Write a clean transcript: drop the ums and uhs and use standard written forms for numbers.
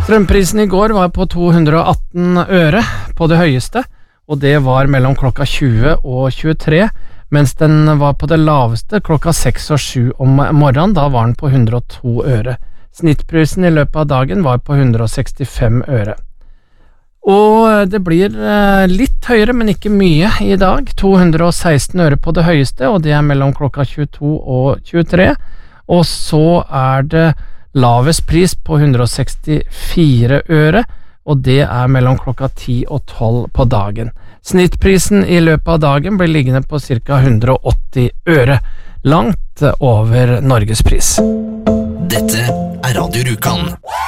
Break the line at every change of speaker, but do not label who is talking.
Strømprisen I går var på 218 øre på det høyeste, og det var mellom klokka 20 og 23, mens den var på det laveste klokka 6 og 7 om morgenen, da var den på 102 øre. Snittprisen I løpet av dagen var på 165 øre. Og det blir litt høyere, men ikke mye I dag. 216 øre på det høyeste, og det mellom klokka 22 og 23. Og så det lavest pris på 164 øre, og det mellom klokka 10 og 12 på dagen. Snittprisen I løpet av dagen blir liggende på ca. 180 øre, langt over Norges pris.
Dette Radio Rjukan.